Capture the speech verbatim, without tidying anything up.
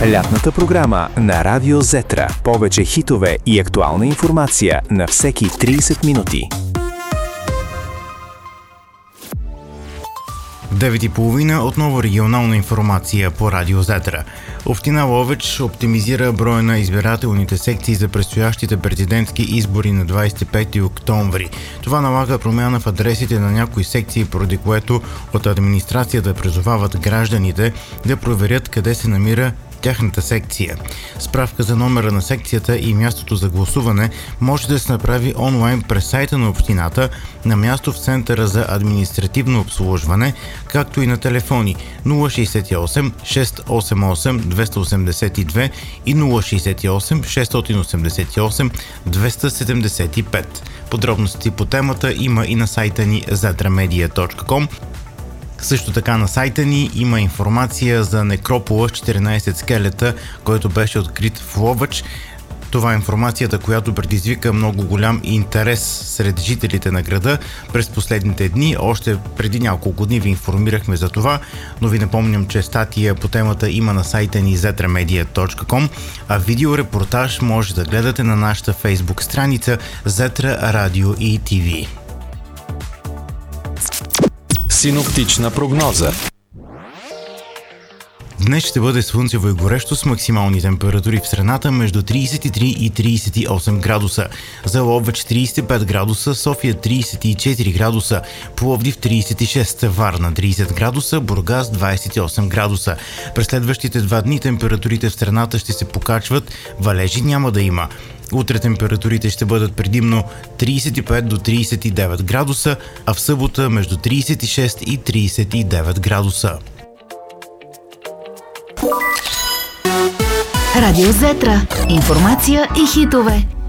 Лятната програма на Радио Зетра. Повече хитове и актуална информация на всеки трийсет минути. девет и половина отново регионална информация по Радио Зетра. Община Ловеч оптимизира броя на избирателните секции за предстоящите президентски избори на двадесет и пети октомври. Това налага промяна в адресите на някои секции, поради което от администрацията призовават гражданите да проверят къде се намира тяхната секция. Справка за номера на секцията и мястото за гласуване може да се направи онлайн през сайта на общината, на място в Центъра за административно обслужване, както и на телефони нула шестдесет и осем шестстотин и осем двеста осемдесет и две и нула шестдесет и осем шестстотин осемдесет и осем двеста седемдесет и пет. Подробности по темата има и на сайта ни зетра медия точка ком. Също така на сайта ни има информация за некропола с четиринадесет скелета, който беше открит в Ловеч. Това е информацията, която предизвика много голям интерес сред жителите на града през последните дни. Още преди няколко дни ви информирахме за това, но ви напомням, че статия по темата има на сайта ни зетра медия точка ком, а видеорепортаж може да гледате на нашата фейсбук страница Зетра Радио и ТВ. Синоптична прогноза. Днес ще бъде слънчево и горещо с максимални температури в страната между тридесет и три и тридесет и осем градуса. За Ловеч тридесет и пет градуса, София тридесет и четири градуса, Пловдив тридесет и шест, Варна тридесет градуса, Бургас двадесет и осем градуса. През следващите два дни температурите в страната ще се покачват, валежи няма да има. Утре температурите ще бъдат предимно тридесет и пет до тридесет и девет градуса, а в събота между тридесет и шест и тридесет и девет градуса. Радио Зетра. Информация и хитове.